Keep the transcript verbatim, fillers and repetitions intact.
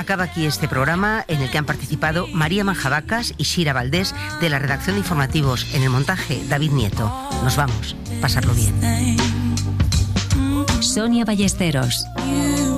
acaba aquí este programa en el que han participado María Manjabacas y Shira Valdés de la redacción de informativos. En el montaje, David Nieto. Nos vamos. Pasarlo bien. Sonia Ballesteros.